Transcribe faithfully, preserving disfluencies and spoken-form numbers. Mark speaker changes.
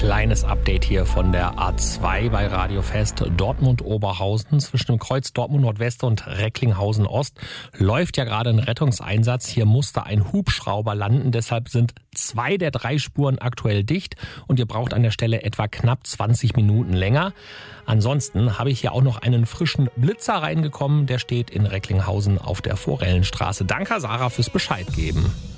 Speaker 1: Kleines Update hier von der A zwei bei Radio Fest. Dortmund-Oberhausen zwischen dem Kreuz Dortmund-Nordwest und Recklinghausen-Ost läuft ja gerade ein Rettungseinsatz. Hier musste ein Hubschrauber landen, deshalb sind zwei der drei Spuren aktuell dicht und ihr braucht an der Stelle etwa knapp zwanzig Minuten länger. Ansonsten habe ich hier auch noch einen frischen Blitzer reingekommen, der steht in Recklinghausen auf der Forellenstraße. Danke, Sarah, fürs Bescheid geben.